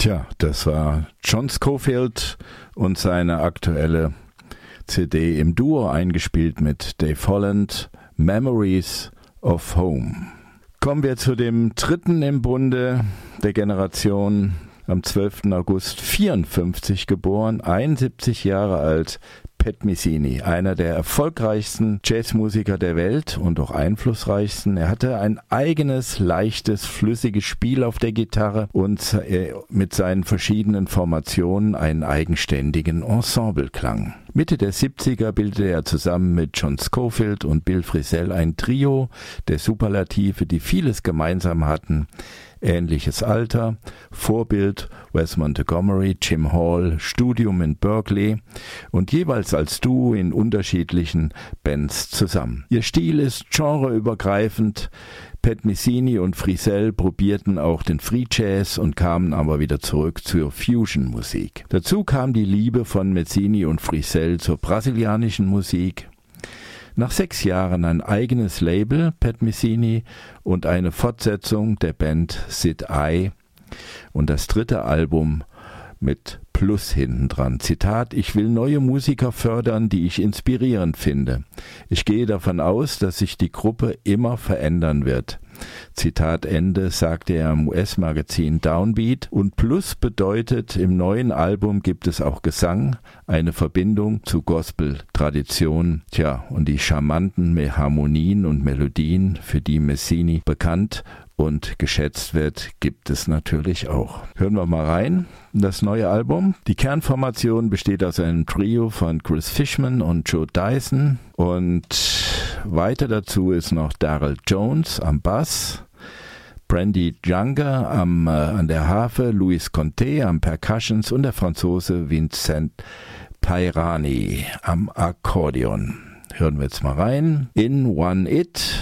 Tja, das war John Scofield und seine aktuelle CD im Duo eingespielt mit Dave Holland, Memories of Home. Kommen wir zu dem dritten im Bunde der Generation, am 12. August 54 geboren, 71 Jahre alt, Pat Metheny, einer der erfolgreichsten Jazzmusiker der Welt und auch einflussreichsten. Er hatte ein eigenes, leichtes, flüssiges Spiel auf der Gitarre und mit seinen verschiedenen Formationen einen eigenständigen Ensembleklang. Mitte der 70er bildete er zusammen mit John Scofield und Bill Frisell ein Trio der Superlative, die vieles gemeinsam hatten. Ähnliches Alter, Vorbild Wes Montgomery, Jim Hall, Studium in Berkeley und jeweils als Duo in unterschiedlichen Bands zusammen. Ihr Stil ist genreübergreifend. Pat Metheny und Frisell probierten auch den Free Jazz und kamen aber wieder zurück zur Fusion-Musik. Dazu kam die Liebe von Metheny und Frisell zur brasilianischen Musik. Nach 6 Jahren ein eigenes Label, Pat Metheny, und eine Fortsetzung der Band Sid I und das dritte Album mit Plus hinten dran. Zitat: Ich will neue Musiker fördern, die ich inspirierend finde. Ich gehe davon aus, dass sich die Gruppe immer verändern wird. Zitat Ende, sagte er im US-Magazin Downbeat. Und Plus bedeutet, im neuen Album gibt es auch Gesang, eine Verbindung zu Gospel-Tradition. Tja, und die charmanten Harmonien und Melodien, für die Metheny bekannt und geschätzt wird, gibt es natürlich auch. Hören wir mal rein in das neue Album. Die Kernformation besteht aus einem Trio von Chris Fishman und Joe Dyson und weiter dazu ist noch Darryl Jones am Bass, Brandy Younger an der Harfe, Luis Conte am Percussions und der Franzose Vincent Pairani am Akkordeon. Hören wir jetzt mal rein. In One It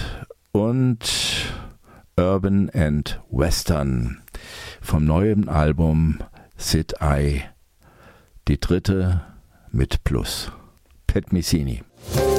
und Urban and Western vom neuen Album Sid I, die dritte mit Plus. Pat Metheny.